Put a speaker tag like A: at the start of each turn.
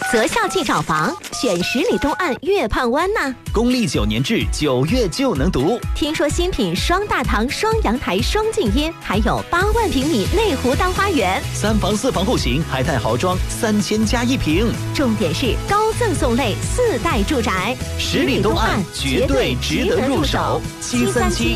A: 择校即找房，选十里东岸月畔湾呐。
B: 公历9年制9月就能读。
A: 听说新品双大堂、双阳台、双静音，还有8万平米内湖大花园
B: ，3房4房户型，还带豪装，3000加1平。
A: 重点是高赠送类4代住宅，
B: 十里东岸绝对值得入手。737